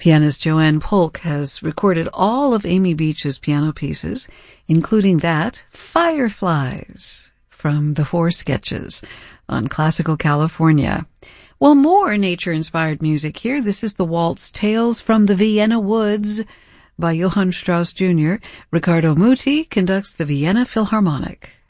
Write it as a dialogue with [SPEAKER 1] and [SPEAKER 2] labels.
[SPEAKER 1] Pianist Joanne Polk has recorded all of Amy Beach's piano pieces, including that, Fireflies, from the Four Sketches on Classical California. Well, more nature-inspired music here. This is the waltz Tales from the Vienna Woods by Johann Strauss Jr. Riccardo Muti conducts the Vienna Philharmonic.